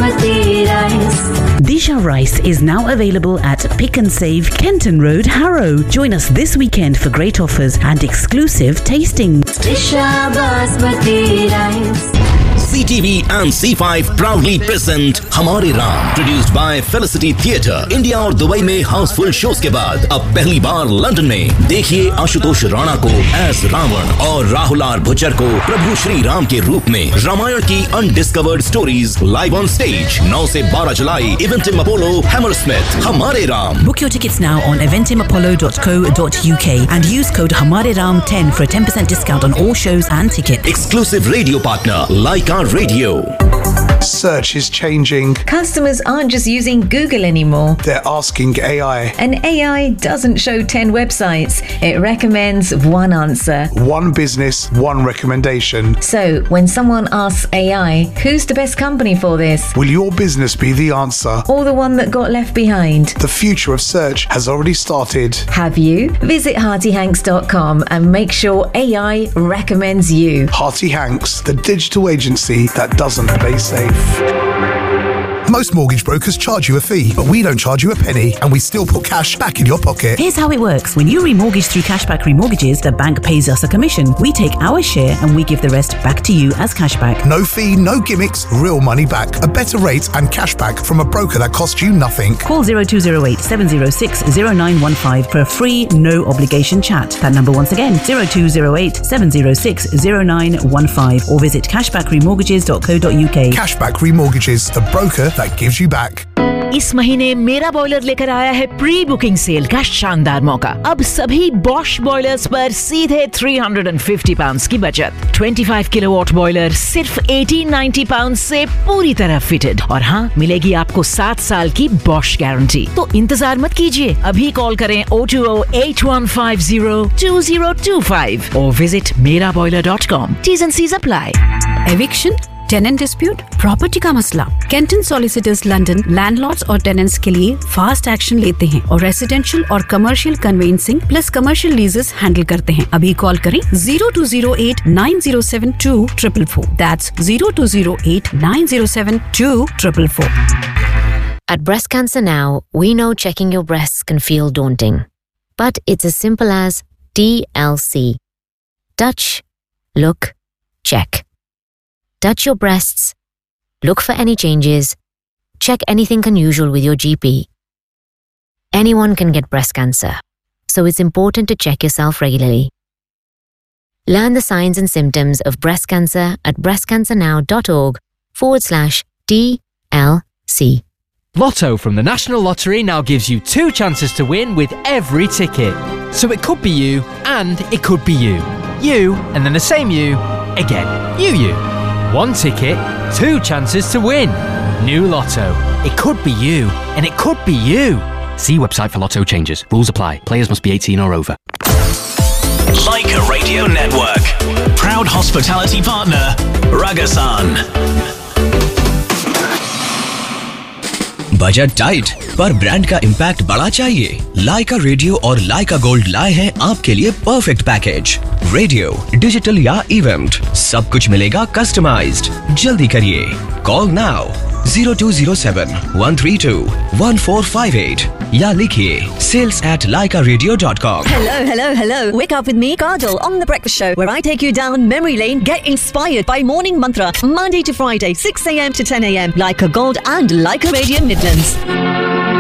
Basmati rice. Disha Rice is now available at Pick and Save, Kenton Road, Harrow. Join us this weekend for great offers and exclusive tasting. Disha Basmati rice. CTV and C5 proudly present हमारे Ram, produced by Felicity Theatre. India और Dubai में Housefull shows के बाद अब पहली बार London में देखिए आशुतोष राणा को एज रावण और राहुल आर भुज्जर को प्रभु श्री राम के रूप में। रामायण की undiscovered stories live on stage 9 से 12 जुलाई इवेंटिम अपोलो हैमरस्मिथ। हमारे Ram. Book your tickets now on eventimapollo.co.uk and use code HamareRam10 for a 10% discount on all shows and tickets. Exclusive radio partner Leica Radio. Search is changing. Customers aren't just using Google anymore. They're asking AI. And AI doesn't show 10 websites. It recommends one answer. One business, one recommendation. So, when someone asks AI, who's the best company for this? Will your business be the answer? Or the one that got left behind? The future of search has already started. Have you? Visit HeartyHanks.com and make sure AI recommends you. Hearty Hanks, the digital agency that doesn't play safe. Most mortgage brokers charge you a fee, but we don't charge you a penny, and we still put cash back in your pocket. Here's how it works. When you remortgage through Cashback Remortgages, the bank pays us a commission. We take our share and we give the rest back to you as cashback. No fee, no gimmicks, real money back. A better rate and cashback from a broker that costs you nothing. Call 0208 706 0915 for a free, no obligation chat. That number once again, 0208 706 0915, or visit cashbackremortgages.co.uk. Cashback Remortgages, the broker that gives you back. इस महीने मेरा boiler लेकर आया है pre booking cell का शानदार मौका। अब सभी बॉश बॉयलर्स पर सीधे £350 की बचत। 25 किलोवाट बॉयलर सिर्फ £1890 से पूरी तरह फिटेड, और हाँ, मिलेगी आपको 7 साल की बॉश गारंटी। तो इंतजार मत कीजिए, अभी कॉल करें 02081502025 और visit meraboiler.com. T's and C's apply. Eviction, tenant dispute, property का मसला, कैंटन सॉलिसिटर्स लंदन लैंडलॉर्ड्स और टेनेंट्स के लिए फास्ट एक्शन लेते हैं और रेसिडेंशियल और commercial convincing plus commercial लीजेस handle करते हैं। अभी कॉल करें 0208 907 2444. That's 0208 907 2444. At Breast Cancer Now, we know checking your breasts can feel daunting, but it's as simple as TLC. Touch, look, check. Touch your breasts, look for any changes, check anything unusual with your GP. Anyone can get breast cancer, so it's important to check yourself regularly. Learn the signs and symptoms of breast cancer at breastcancernow.org/TLC. Lotto from the National Lottery now gives you 2 chances to win with every ticket. So it could be you and it could be you. You and then the same you again. You. 1 ticket, 2 chances to win. New Lotto. It could be you and it could be you. See website for Lotto changes. Rules apply. Players must be 18 or over. Leica Radio Network. Proud hospitality partner Ragasan. Budget tight पर brand का impact बड़ा चाहिए? लाइका radio और लाइका gold लाए हैं आपके लिए perfect package. Radio, digital या इवेंट, सब कुछ मिलेगा कस्टमाइज्ड। जल्दी करिए, कॉल नाउ 0207 132 1458 या लिखिए sales@laikaradio.com. Hello. Wake up with me, Kajal, on The Breakfast Show, where I take you down memory lane, get inspired by Morning Mantra, Monday to Friday, 6 a.m. to 10 a.m. Leica Gold and Leica Radio Midlands.